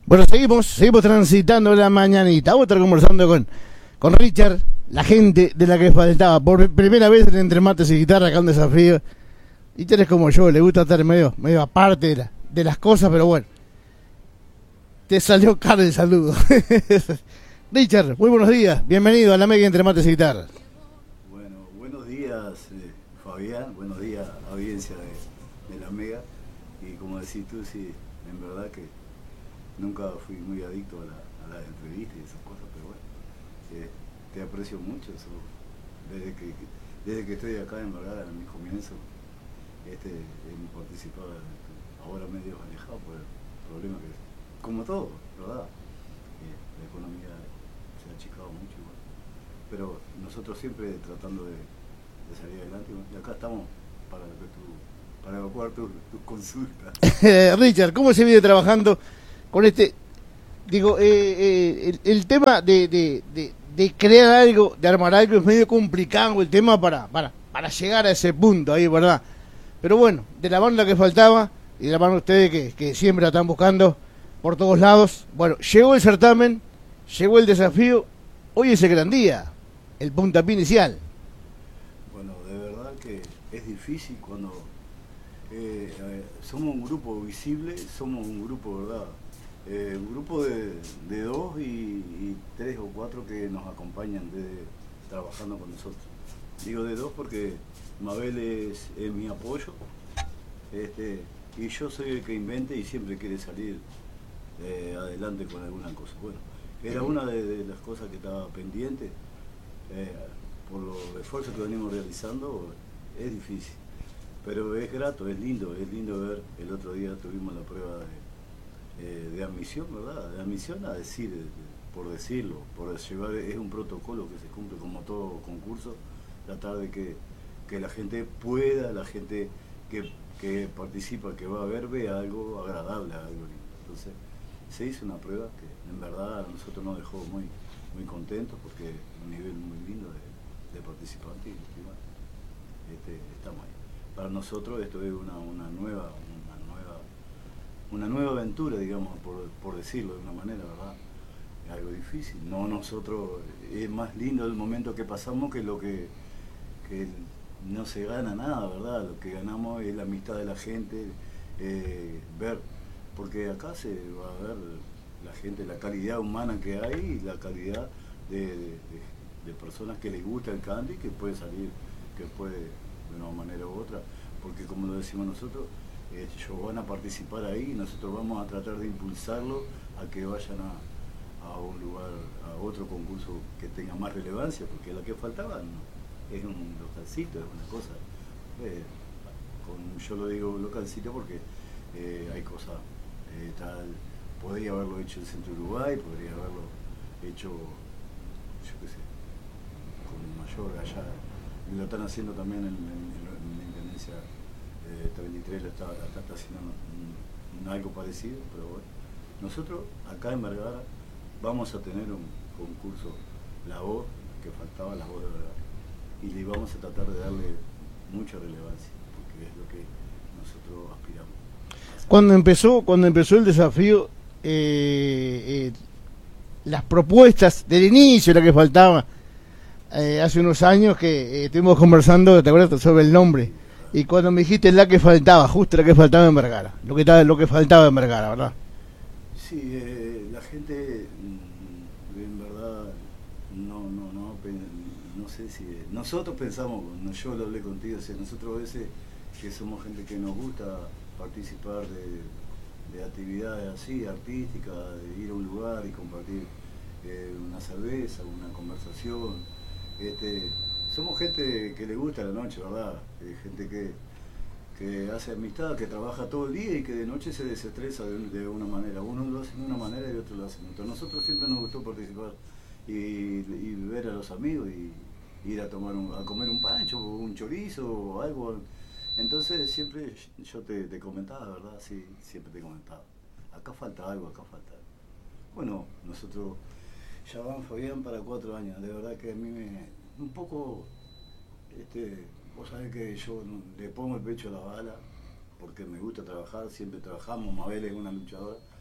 Bueno, seguimos transitando la mañanita. Vamos a estar conversando con Richard, la gente de la que faltaba. Por primera vez en Entre Mates y Guitarra, acá un desafío. Richard es como yo, le gusta estar medio aparte de las cosas, pero bueno. Te salió caro el saludo. Richard, muy buenos días. Bienvenido a la Mega Entre Mates y Guitarra. Bueno, buenos días, Fabián. Buenos días, audiencia de la Mega. Y como decís tú, sí, en verdad que nunca fui muy adicto a la entrevista y esas cosas, pero bueno, te aprecio mucho eso. Desde que estoy acá en Vergara, en mi comienzo, he participado, ahora medio alejado por el problema que es, como todo, ¿verdad? La economía se ha achicado mucho igual, pero nosotros siempre tratando de salir adelante, y acá estamos para evacuar tus consultas. Richard, ¿cómo se viene trabajando con el tema de crear algo, de armar algo? Es medio complicado el tema para llegar a ese punto ahí, ¿verdad? Pero bueno, de la banda que faltaba y de la mano de ustedes que siempre la están buscando por todos lados. Bueno, llegó el certamen, llegó el desafío. Hoy es el gran día, el puntapié inicial. Bueno, de verdad que es difícil cuando somos un grupo visible, somos un grupo, ¿verdad? Un grupo de dos y tres o cuatro que nos acompañan trabajando con nosotros. Digo de dos porque Mabel es mi apoyo, y yo soy el que invente y siempre quiere salir adelante con alguna cosa. Bueno, era una de las cosas que estaba pendiente, por los esfuerzos que venimos realizando. Es difícil, pero es grato, es lindo ver. El otro día tuvimos la prueba de admisión, ¿verdad? De admisión a decir, por decirlo, por llevar, es un protocolo que se cumple como todo concurso, tratar de que la gente pueda, la gente que participa, que va a ver, vea algo agradable, algo lindo. Entonces, se hizo una prueba que en verdad a nosotros nos dejó muy contentos porque es un nivel muy lindo de participantes y bueno, estamos ahí. Para nosotros esto es una nueva aventura, digamos, por decirlo de una manera, ¿verdad? Es algo difícil. No, nosotros, es más lindo el momento que pasamos que lo que no se gana nada, ¿verdad? Lo que ganamos es la amistad de la gente, ver, porque acá se va a ver la gente, la calidad humana que hay y la calidad de personas que les gusta el canto y que puede salir, que puede de una manera u otra, porque como lo decimos nosotros, ellos van a participar ahí y nosotros vamos a tratar de impulsarlo a que vayan a un lugar, a otro concurso que tenga más relevancia, porque la que faltaba es un localcito, es una cosa, yo lo digo localcito porque hay cosas, podría haberlo hecho el Centro Uruguay, podría haberlo hecho, yo qué sé, con mayor allá, lo están haciendo también en la Intendencia 33, está haciendo algo parecido, pero bueno, nosotros acá en Vergara vamos a tener un concurso, la voz, que faltaba la voz de Vergara, y le vamos a tratar de darle mucha relevancia, porque es lo que nosotros aspiramos. Cuando empezó el desafío, las propuestas del inicio, la que faltaba, hace unos años que estuvimos conversando, ¿te acuerdas?, sobre el nombre, y cuando me dijiste la que faltaba, justo la que faltaba en Vergara, lo que faltaba en Vergara, ¿verdad? Sí, la gente en verdad no sé si nosotros pensamos, yo lo hablé contigo, o sea, nosotros a veces que somos gente que nos gusta participar de actividades así, artísticas, de ir a un lugar y compartir una cerveza, una conversación. Somos gente que le gusta la noche, ¿verdad? Gente que hace amistad, que trabaja todo el día y que de noche se desestresa de una manera. Uno lo hace de una manera y otro lo hace de otra. Nosotros siempre nos gustó participar y ver a los amigos y ir a comer un pancho o un chorizo o algo. Entonces siempre yo te comentaba, ¿verdad? Sí, siempre te comentaba. Acá falta algo, acá falta algo. Bueno, nosotros ya van, Fabián, para 4 años. De verdad que a mí un poco, vos sabés que yo le pongo el pecho a la bala porque me gusta trabajar, siempre trabajamos, Mabel es una luchadora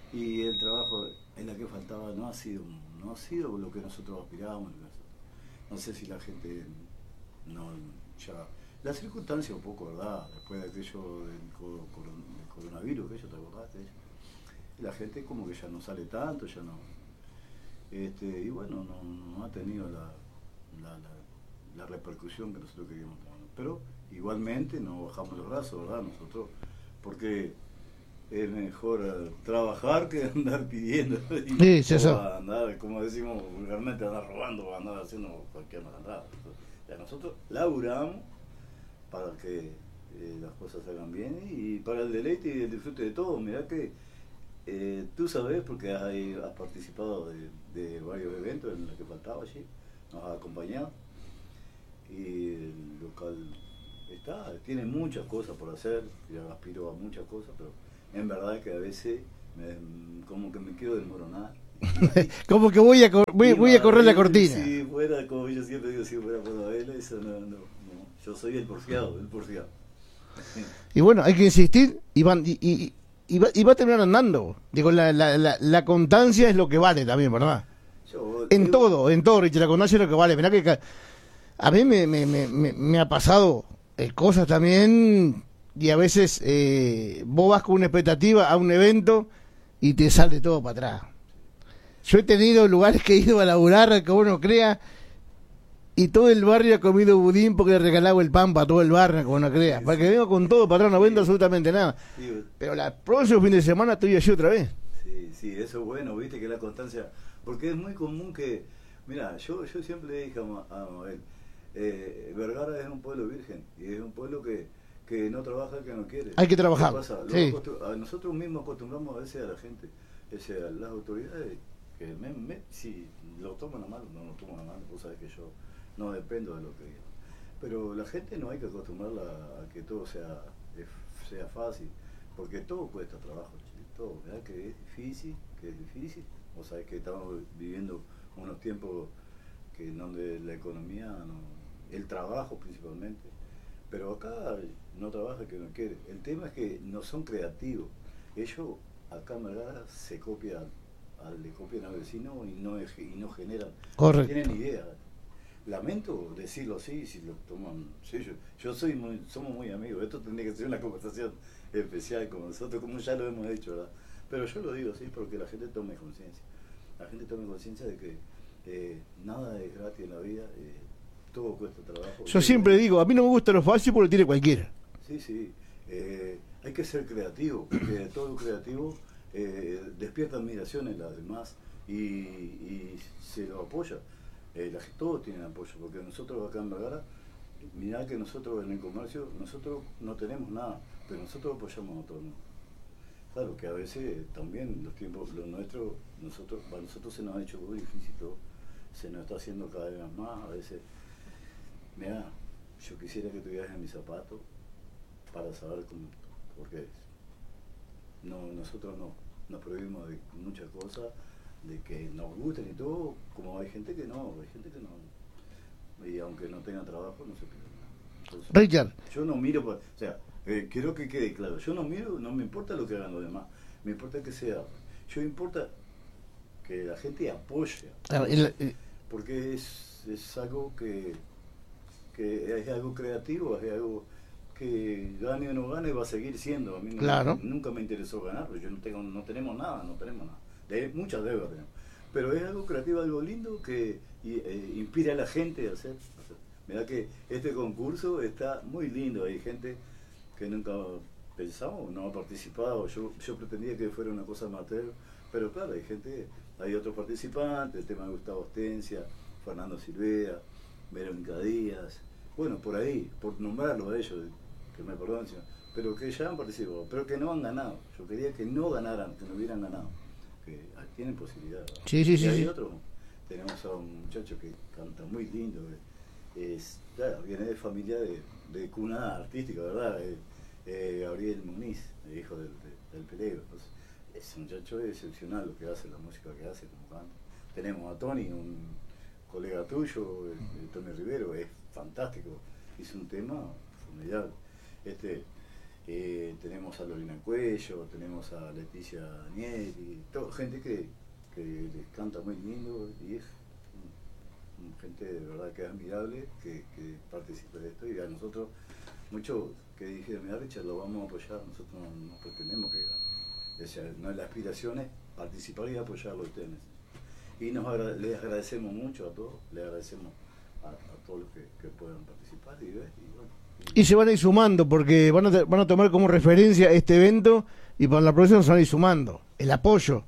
Y el trabajo en la que faltaba no ha sido lo que nosotros aspirábamos. No sé si la gente no ya la circunstancia un poco, ¿verdad? Después de aquello del coronavirus, aquello, ¿te acordaste? La gente como que ya no sale tanto, ya no. Y bueno, no ha tenido la repercusión que nosotros queríamos tener. Pero igualmente no bajamos los brazos, ¿verdad? Nosotros, porque es mejor trabajar que andar pidiendo Sí, eso. andar, como decimos vulgarmente, andar robando o andar haciendo cualquier malandrada. Ya nosotros laburamos para que las cosas salgan bien y para el deleite y el disfrute de todos. Mirá que tú sabes, porque has participado de varios eventos en los que faltaba allí, nos has acompañado y el local tiene muchas cosas por hacer, yo aspiro a muchas cosas, pero en verdad que a veces como que me quiero desmoronar. Como que voy a correr la cortina. Si fuera, como yo siempre digo, si fuera por Abel, eso no. Yo soy el porfiado. Y bueno, hay que insistir y va a terminar andando. Digo, la constancia es lo que vale también, ¿verdad? En todo, Richard, la constancia es lo que vale. Mirá que a mí me ha pasado cosas también, y a veces vos vas con una expectativa a un evento y te sale todo para atrás. Yo he tenido lugares que he ido a laburar, que uno crea, y todo el barrio ha comido budín porque le regalaba el pan para todo el barrio, como no creas. Para que vengo con todo para atrás, no vendo absolutamente nada. Pero el próximo fin de semana estoy allí otra vez. Sí, eso es bueno, viste, que la constancia, porque es muy común que, mira, yo siempre le dije a Mabel, Vergara es un pueblo virgen, y es un pueblo que no trabaja el que no quiere. Hay que trabajar. Sí. Nosotros mismos acostumbramos a veces a la gente, a las autoridades, que si lo toman a mal o no lo toman a mal, vos sabés que yo no dependo de lo que digan. Pero la gente no hay que acostumbrarla a que todo sea fácil, porque todo cuesta trabajo, todo, ¿verdad? Que es difícil. Vos sabés que estamos viviendo unos tiempos en donde la economía, el trabajo principalmente, pero acá no trabaja el que no quiere. El tema es que no son creativos. Ellos acá en Vergara le copian al vecino y no generan. Correcto. No tienen idea. Lamento decirlo así, si lo toman. Sí, somos muy amigos. Esto tendría que ser una conversación especial con nosotros, como ya lo hemos hecho, ¿verdad? Pero yo lo digo así porque la gente tome conciencia. La gente tome conciencia de que nada es gratis en la vida, todo cuesta trabajo. Yo siempre digo, a mí no me gusta lo fácil porque lo tiene cualquiera. Sí. Hay que ser creativo, porque todo creativo despierta admiración en las demás y se lo apoya. Todos tienen apoyo, porque nosotros acá en Vergara, mirá que nosotros en el comercio, nosotros no tenemos nada, pero nosotros apoyamos a todo el mundo. Claro que a veces también los tiempos, para nosotros se nos ha hecho muy difícil todo, se nos está haciendo cada vez más, a veces, mirá, yo quisiera que tuvieras en mis zapatos para saber cómo, porque nosotros nos prohibimos de muchas cosas, de que nos gusten y todo, como hay gente que no, y aunque no tengan trabajo no se pierden nada. Entonces, Richard, yo no miro, quiero que quede claro, yo no me importa lo que hagan los demás, me importa que sea, importa que la gente apoye, porque es algo que es algo creativo, es algo que gane o no gane va a seguir siendo. A mí nunca me interesó ganar, porque no tenemos nada, muchas deudas tenemos, pero es algo creativo, algo lindo que inspira a la gente a hacer. Mirá que este concurso está muy lindo, hay gente que nunca pensamos, no ha participado, yo pretendía que fuera una cosa amateur, pero claro, hay otros participantes, el tema de Gustavo Ostencia, Fernando Silvera, Verónica Díaz, bueno, por ahí, por nombrarlo a ellos, que me perdonen, pero que ya han participado, pero que no han ganado. Yo quería que no ganaran, que no hubieran ganado, que tienen posibilidad, ¿verdad? Sí. Hay otro, tenemos a un muchacho que canta muy lindo, claro, viene de familia de cuna artística, ¿verdad? Gabriel Muniz, el hijo del Pelego. Entonces, ese muchacho es excepcional lo que hace, la música que hace, como canta. Tenemos a Tony, un colega tuyo, Tony Rivero, es fantástico, hizo un tema formidable. Tenemos a Lorena Cuello, tenemos a Leticia Daniel, gente que les canta muy lindo y es gente de verdad que es admirable que participe de esto, y a nosotros muchos que dijeron, mira Richard, lo vamos a apoyar, nosotros no pretendemos que gane. O sea, no, la aspiración es participar y apoyarlo a ustedes. Y les agradecemos mucho a todos, les agradecemos a todos los que puedan participar y bueno. Y se van a ir sumando, porque van a tomar como referencia este evento, y para la próxima se van a ir sumando. El apoyo.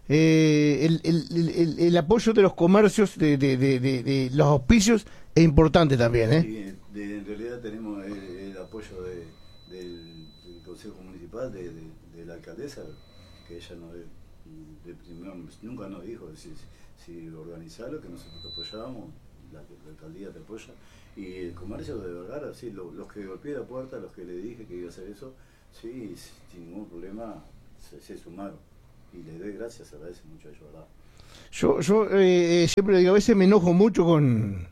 El apoyo de los comercios, de los auspicios, es importante también, ¿eh? Y en realidad tenemos el apoyo del Consejo Municipal, de la alcaldesa, que ella nunca nos dijo si organizarlo, que nosotros te apoyábamos, la alcaldía te apoya, y el comercio de Vergara, sí, los que golpeé la puerta, los que le dije que iba a hacer eso, sí, sin ningún problema se sumaron. Y le doy gracias, se agradece mucho a ellos, ¿verdad? Yo siempre digo, a veces me enojo mucho con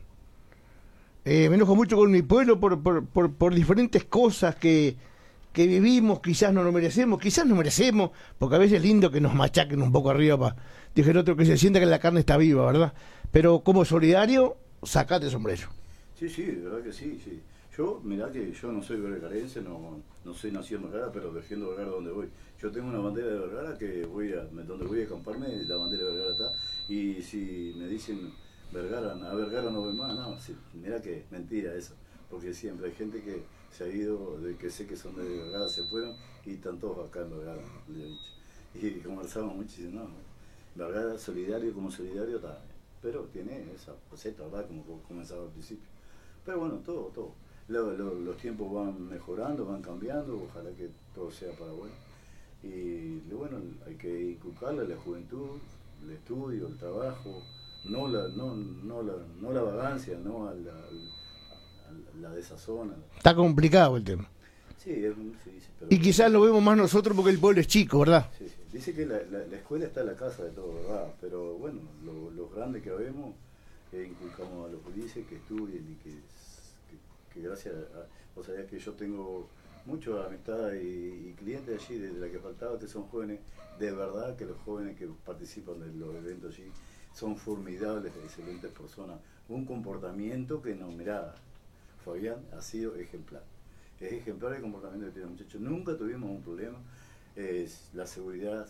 mi pueblo por diferentes cosas que vivimos, quizás no lo merecemos, porque a veces es lindo que nos machaquen un poco arriba, dije el otro, que se sienta que la carne está viva, ¿verdad? Pero como solidario, sacate el sombrero. Sí, de verdad que sí. Yo, mirá que yo no soy vergarense, no soy nacido en Vergara, pero defiendo Vergara donde voy. Yo tengo una bandera de Vergara que donde voy a acamparme, la bandera de Vergara está, y si me dicen a Vergara no voy más, no, sí, mirá que mentira eso, porque siempre hay gente que se ha ido, que sé que son de Vergara, se fueron, y están todos acá en Vergara, le he dicho. Y conversamos muchísimo, no, Vergara solidario como solidario está, pero tiene esa faceta, ¿verdad? Como comenzaba al principio. Pero bueno, todo. Los tiempos van mejorando, van cambiando, ojalá que todo sea para bueno. Y bueno, hay que inculcarle a la juventud, el estudio, el trabajo, no la vagancia, no a la desazón. Está complicado el tema. Sí, pero y quizás lo vemos más nosotros porque el pueblo es chico, ¿verdad? Sí. Dice que la escuela está en la casa de todo, ¿verdad? Pero bueno, los grandes que vemos, inculcamos a los policías que estudien y que gracias a... Vos sabés que yo tengo mucha amistad y clientes allí, de la que faltaba, que son jóvenes, de verdad que los jóvenes que participan de los eventos allí son formidables, excelentes personas, un comportamiento que no, mirá, Fabián ha sido ejemplar. Es ejemplar el comportamiento que tiene el muchacho, nunca tuvimos un problema, la seguridad,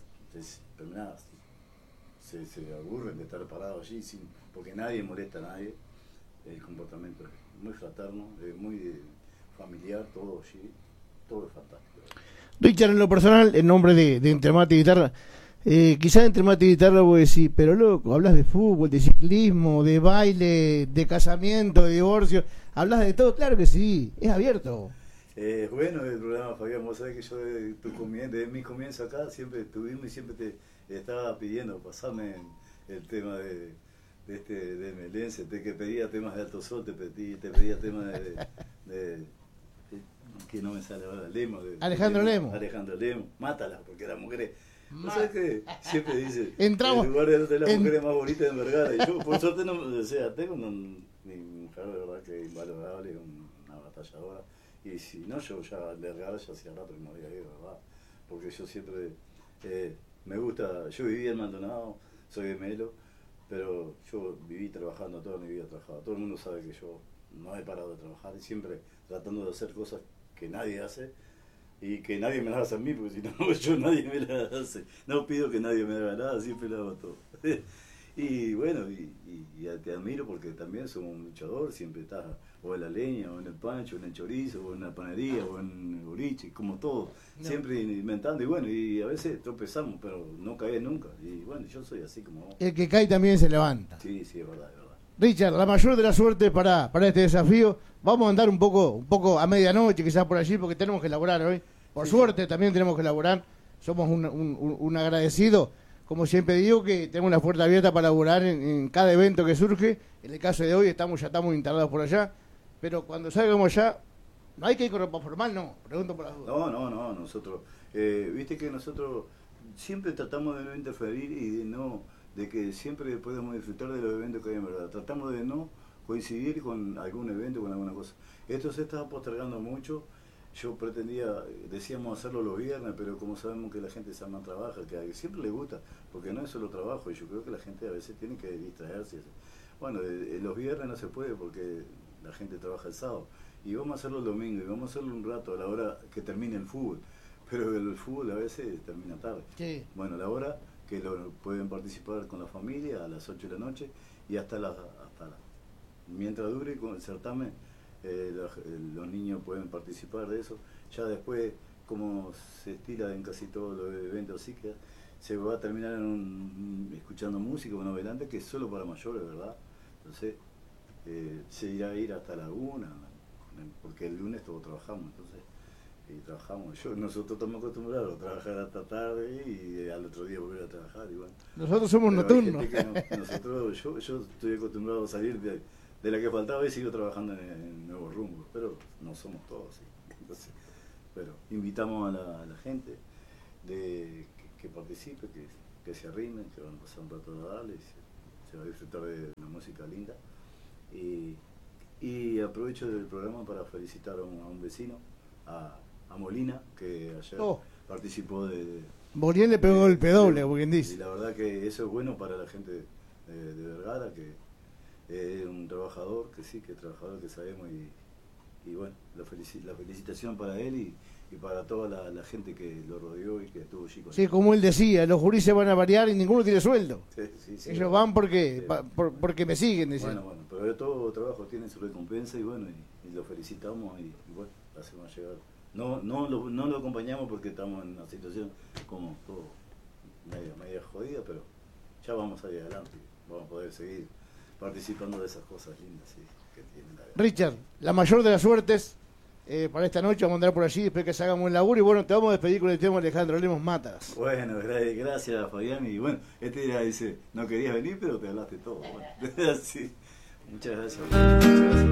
se aburren de estar parados allí, porque nadie molesta a nadie, el comportamiento es muy fraterno, muy familiar, todo allí, todo es fantástico. Richard, en lo personal, en nombre de Entre Mate y Guitarra, quizás Entre Mate y Guitarra voy a decir, pero loco, hablas de fútbol, de ciclismo, de baile, de casamiento, de divorcio, hablas de todo, claro que sí, es abierto. Bueno, el programa, Fabián, vos sabés que yo desde mi comienzo acá siempre estuvimos y siempre te estaba pidiendo pasarme el tema de Melense, que pedía temas de Alto Sol, te pedía temas de que no me sale ahora, Alejandro Lemo, mátala, porque la mujer, ¿no sabes qué? Siempre dice, entramos en lugar de las mujeres más bonitas de Vergara, y yo por suerte tengo mi mujer de verdad que es invalorable, una batalladora, y si no, yo ya Vergara ya hacía rato que no había ido, ¿verdad? Porque yo siempre me gusta, yo viví en Maldonado, soy de Melo, pero yo viví trabajando, toda mi vida trabajado. Todo el mundo sabe que yo no he parado de trabajar y siempre tratando de hacer cosas que nadie hace y que nadie me las hace a mí, porque si no, yo nadie me las hace. No pido que nadie me haga nada, siempre lo hago todo. Y bueno, y te admiro porque también sos un luchador, siempre estás o en la leña, o en el pancho, o en el chorizo, o en la panadería, o en el boliche, como todo, siempre inventando, y bueno, y a veces tropezamos, pero no caes nunca, y bueno, yo soy así como vos. El que cae también se levanta. Sí, es verdad, es verdad. Richard, la mayor de la suerte para este desafío. Vamos a andar un poco a medianoche, quizás por allí, porque tenemos que elaborar hoy. Por suerte también tenemos que elaborar. Somos un agradecido. Como siempre digo, que tenemos una puerta abierta para elaborar en cada evento que surge. En el caso de hoy ya estamos instalados por allá. Pero cuando salgamos allá, no hay que ir con ropa formal, no. Pregunto por las dudas. No, nosotros, viste que nosotros siempre tratamos de no interferir y de que siempre podemos disfrutar de los eventos que hay en verdad. Tratamos de no coincidir con algún evento, con alguna cosa. Esto se está postergando mucho, yo pretendía, decíamos hacerlo los viernes, pero como sabemos que la gente se ama trabaja, que siempre le gusta, porque no es solo trabajo, y yo creo que la gente a veces tiene que distraerse. Bueno, los viernes no se puede porque la gente trabaja el sábado, y vamos a hacerlo el domingo, y vamos a hacerlo un rato a la hora que termine el fútbol, pero el fútbol a veces termina tarde. Sí. Bueno, la hora que pueden participar con la familia a las 8 de la noche, y mientras dure con el certamen, los niños pueden participar de eso. Ya después, como se estila en casi todos los eventos así, que se va a terminar escuchando música, un novelante que es solo para mayores, ¿verdad? Entonces se irá a ir hasta la 1, porque el lunes todos trabajamos, entonces nosotros estamos acostumbrados a trabajar hasta tarde y al otro día volver a trabajar. Y bueno, nosotros somos nocturnos. Yo estoy acostumbrado a salir de la que faltaba y sigo trabajando en nuevos rumbos, pero no somos todos así. Entonces, pero invitamos a la gente que participe, que se arrimen, que van a pasar un rato agradable, se va a disfrutar de una música linda. Y aprovecho el programa para felicitar a un vecino, a Molina, que ayer participó de... Molina le pegó el doble, como quien dice. Y la verdad que eso es bueno para la gente de Vergara, que es un trabajador, que trabajador que sabemos, y bueno, la felicitación para él y para toda la gente que lo rodeó y que estuvo allí con él. Sí, como él decía, los gurises van a variar y ninguno tiene sueldo. Sí, ellos van porque me siguen, decía. Bueno, pero todo trabajo tiene su recompensa y bueno, y lo felicitamos y bueno, lo hacemos llegar. No lo acompañamos porque estamos en una situación como todo media jodida, pero ya vamos a ir adelante, vamos a poder seguir participando de esas cosas lindas que tiene la vida. Richard, la mayor de las suertes para esta noche, vamos a andar por allí después que se hagamos el laburo y bueno, te vamos a despedir con el tema Alejandro Lemos Mátalas. Bueno, gracias Fabián, y bueno, este día dice, no querías venir pero te hablaste todo, bueno, así. Muchas gracias.